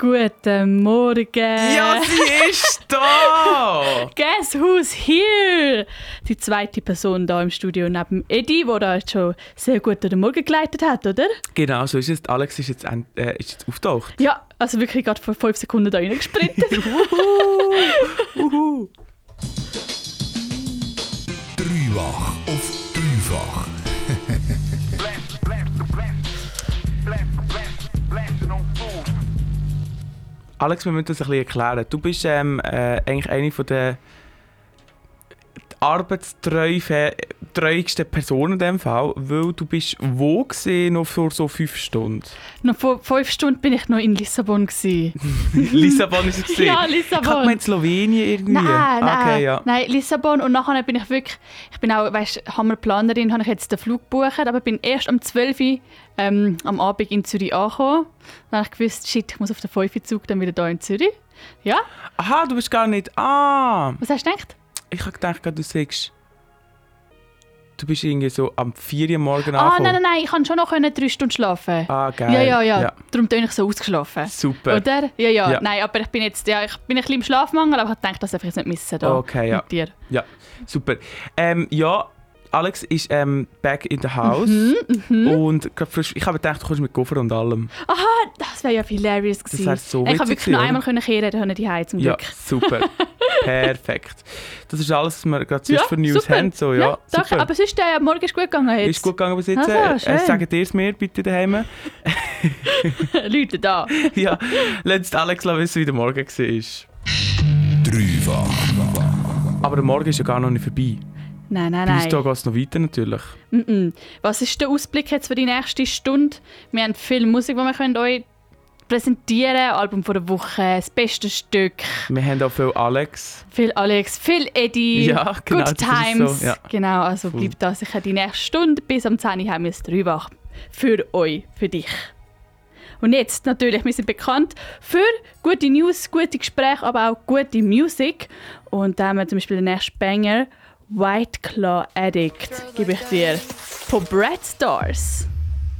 Guten Morgen. Ja, sie ist da! Guess who's here? Die zweite Person hier im Studio neben Eddie, der da jetzt schon sehr gut durch den Morgen geleitet hat, oder? Genau, so ist es. Alex ist jetzt auftaucht. Ja, also wirklich gerade vor 5 Sekunden da reingesprintet. Dreifach auf dreifach. Alex, wir müssen das ein bisschen erklären. Du bist eigentlich eine von der arbeitstreuigsten Personen in diesem Fall, weil du bist wo gesehen noch vor so 5 Stunden? Noch vor 5 Stunden bin ich noch in Lissabon. Lissabon ist es gesehen? Ja, Lissabon. Ich habe gemeint Slowenien irgendwie. Nein, Okay, ja. nein, Lissabon. Und nachher bin ich wirklich, ich bin auch, Hammerplanerin, habe ich jetzt den Flug gebucht, aber bin erst am 12 Uhr am Abend in Zürich angekommen. Dann habe ich gewusst, shit, ich muss auf den 5 Uhr Zug dann wieder hier in Zürich. Ja. Aha, du bist gar nicht... Ah! Was hast du gedacht? Ich habe gedacht, du sagst... Du bist irgendwie so am 4 Uhr morgen angekommen. Nein, ich konnte schon noch 3 Stunden schlafen. Ah, geil. Ja. Darum bin ich so ausgeschlafen. Super. Oder? Ja. Nein, aber ich bin jetzt, ich bin ein bisschen im Schlafmangel, aber ich dachte, das darf ich jetzt nicht missen da Okay, ja. mit dir. Ja, super. Ja, Alex ist back in the house. Und grad frisch, ich habe gedacht, du kommst mit Koffer und allem. Aha, das wäre ja hilarious gewesen. Das wäre so Ich habe witzig wirklich noch gewesen, einmal kehren können, die Heizung zum Ja, Glück. super. Perfekt. Das ist alles, was wir gerade sonst für News super. haben. So, ja, Doch, super. aber sonst, morgen ist gut gegangen jetzt. Ist gut gegangen bis jetzt. Also, schön. Sagt ihr es mir bitte daheim? Leute da. Ja, lasst Alex wissen, wie der Morgen war. Dreifach. Aber der Morgen ist ja gar noch nicht vorbei. Nein. Bei uns geht es noch weiter natürlich. Was ist der Ausblick jetzt für die nächste Stunde? Wir haben viel Musik, die wir euch präsentieren können. Album von der Woche, das beste Stück. Wir haben auch viel Alex. Viel Alex, viel Eddie. Ja, genau, Good das ist Times. so, ja. Genau, also Cool. bleibt da sicher die nächste Stunde. Bis am 10 Uhr haben wir es Dreifach für euch, für dich. Und jetzt natürlich, wir sind bekannt für gute News, gute Gespräche, aber auch gute Musik. Und da haben wir zum Beispiel den nächsten Banger, White Claw Addict, gebe ich dir, von Brad Stars.